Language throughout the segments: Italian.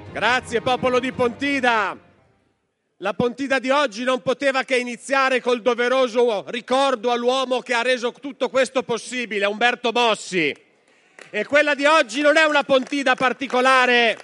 Grazie popolo di Pontida. La Pontida di oggi non poteva che iniziare col doveroso ricordo all'uomo che ha reso tutto questo possibile, Umberto Bossi. E quella di oggi non è una Pontida particolare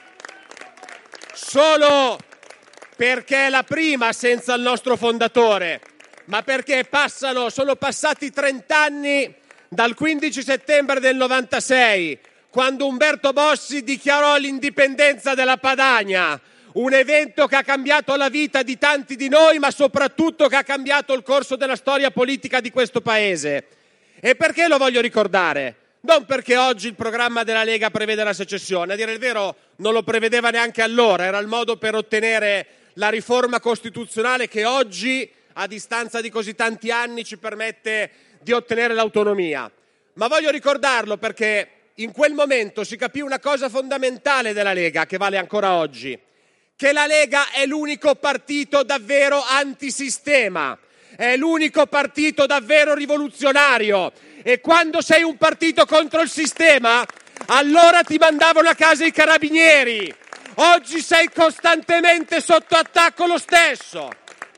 solo perché è la prima senza il nostro fondatore, ma perché sono passati 30 anni dal 15 settembre del 96, quando Umberto Bossi dichiarò l'indipendenza della Padania, un evento che ha cambiato la vita di tanti di noi, ma soprattutto che ha cambiato il corso della storia politica di questo Paese. E perché lo voglio ricordare? Non perché oggi il programma della Lega prevede la secessione, a dire il vero non lo prevedeva neanche allora, era il modo per ottenere la riforma costituzionale che oggi, a distanza di così tanti anni, ci permette di ottenere l'autonomia. Ma voglio ricordarlo perché in quel momento si capì una cosa fondamentale della Lega, che vale ancora oggi, che la Lega è l'unico partito davvero antisistema, è l'unico partito davvero rivoluzionario, e quando sei un partito contro il sistema, allora ti mandavano a casa i carabinieri. Oggi sei costantemente sotto attacco lo stesso,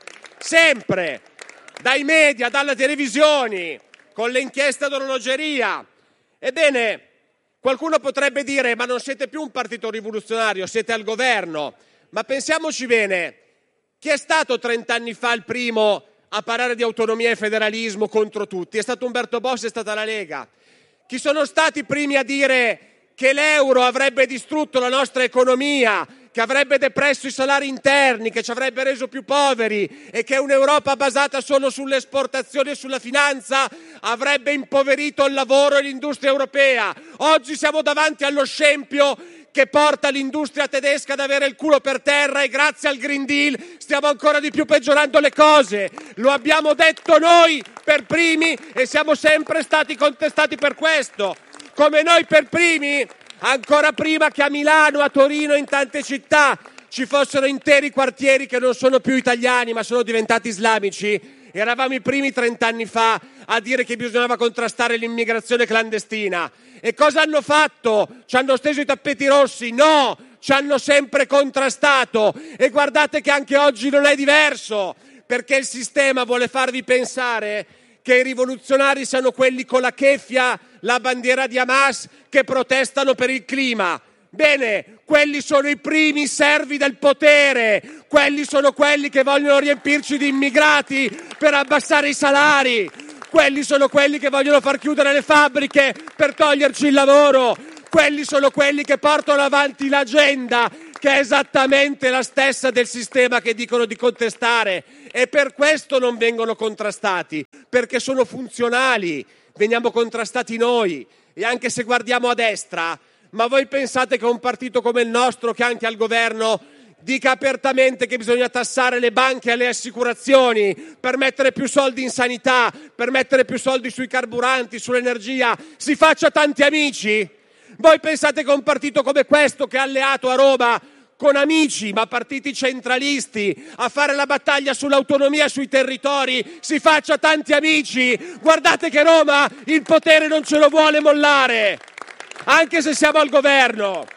sempre, dai media, dalle televisioni, con le inchieste ad orologeria. Ebbene, qualcuno potrebbe dire, ma non siete più un partito rivoluzionario, siete al governo. Ma pensiamoci bene, chi è stato 30 anni fa il primo a parlare di autonomia e federalismo contro tutti? È stato Umberto Bossi, è stata la Lega. Chi sono stati i primi a dire che l'euro avrebbe distrutto la nostra economia, che avrebbe depresso i salari interni, che ci avrebbe reso più poveri e che un'Europa basata solo sulle esportazioni e sulla finanza avrebbe impoverito il lavoro e l'industria europea? Oggi siamo davanti allo scempio che porta l'industria tedesca ad avere il culo per terra e grazie al Green Deal stiamo ancora di più peggiorando le cose. Lo abbiamo detto noi per primi e siamo sempre stati contestati per questo. Come noi per primi, ancora prima che a Milano, a Torino e in tante città ci fossero interi quartieri che non sono più italiani ma sono diventati islamici, eravamo i primi 30 anni fa a dire che bisognava contrastare l'immigrazione clandestina. E cosa hanno fatto? Ci hanno steso i tappeti rossi? No! Ci hanno sempre contrastato. E guardate che anche oggi non è diverso, perché il sistema vuole farvi pensare che i rivoluzionari siano quelli con la keffia, la bandiera di Hamas, che protestano per il clima. Bene, quelli sono i primi servi del potere, quelli sono quelli che vogliono riempirci di immigrati per abbassare i salari, quelli sono quelli che vogliono far chiudere le fabbriche per toglierci il lavoro, quelli sono quelli che portano avanti l'agenda che è esattamente la stessa del sistema che dicono di contestare, e per questo non vengono contrastati, perché sono funzionali, veniamo contrastati noi. E anche se guardiamo a destra, ma voi pensate che un partito come il nostro, che anche al governo, dica apertamente che bisogna tassare le banche e le assicurazioni per mettere più soldi in sanità, per mettere più soldi sui carburanti, sull'energia, si faccia tanti amici? Voi pensate che un partito come questo, che è alleato a Roma con amici, ma partiti centralisti, a fare la battaglia sull'autonomia sui territori, si faccia tanti amici? Guardate che Roma il potere non ce lo vuole mollare, anche se siamo al governo.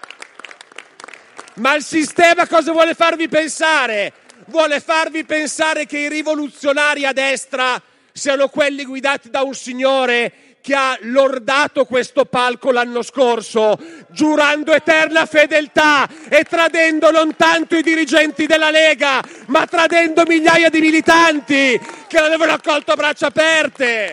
Ma il sistema cosa vuole farvi pensare? Vuole farvi pensare che i rivoluzionari a destra siano quelli guidati da un signore che ha lordato questo palco l'anno scorso, giurando eterna fedeltà e tradendo non tanto i dirigenti della Lega, ma tradendo migliaia di militanti che l'avevano accolto a braccia aperte.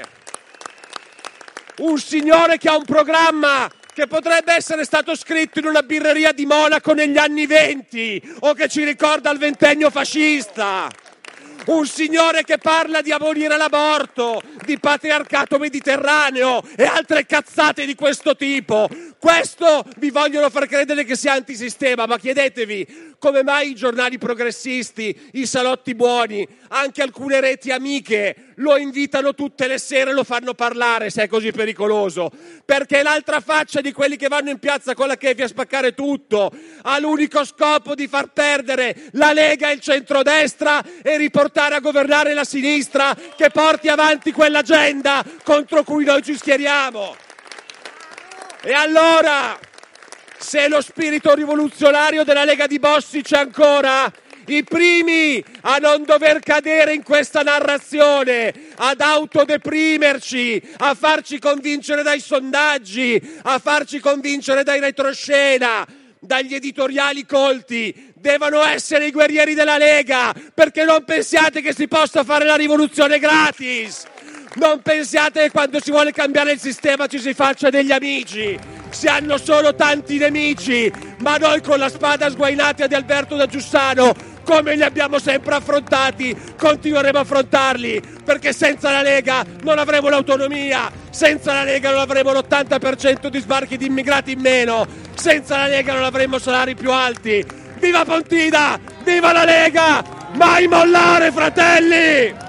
Un signore che ha un programma che potrebbe essere stato scritto in una birreria di Monaco negli anni '20 o che ci ricorda il ventennio fascista. Un signore che parla di abolire l'aborto, di patriarcato mediterraneo e altre cazzate di questo tipo. Questo vi vogliono far credere che sia antisistema, ma chiedetevi come mai i giornali progressisti, i salotti buoni, anche alcune reti amiche lo invitano tutte le sere e lo fanno parlare se è così pericoloso. Perché l'altra faccia di quelli che vanno in piazza con la keffia a spaccare tutto ha l'unico scopo di far perdere la Lega e il centrodestra e riportare a governare la sinistra che porti avanti quell'agenda contro cui noi ci schieriamo. E allora Se lo spirito rivoluzionario della Lega di Bossi c'è ancora, i primi a non dover cadere in questa narrazione, ad autodeprimerci, a farci convincere dai sondaggi, a farci convincere dai retroscena, dagli editoriali colti, devono essere i guerrieri della Lega, perché non pensiate che si possa fare la rivoluzione gratis. Non pensiate che quando si vuole cambiare il sistema ci si faccia degli amici. Si hanno solo tanti nemici, ma noi con la spada sguainata di Alberto da Giussano, come li abbiamo sempre affrontati, continueremo a affrontarli, perché senza la Lega non avremo l'autonomia, senza la Lega non avremo l'80% di sbarchi di immigrati in meno, senza la Lega non avremo salari più alti. Viva Pontida! Viva la Lega! Mai mollare, fratelli!